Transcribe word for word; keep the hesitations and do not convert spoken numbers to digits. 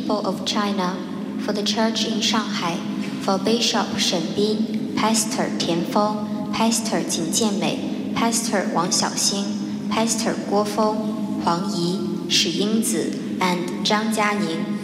people of China, for the church in Shanghai, for Bishop Shen Bin, Pastor Tian Feng, Pastor Jin Jianmei, Pastor Wang Xiaoxing, Pastor Guo Feng, Huang Yi, Shi Yingzi, and Zhang Jianing.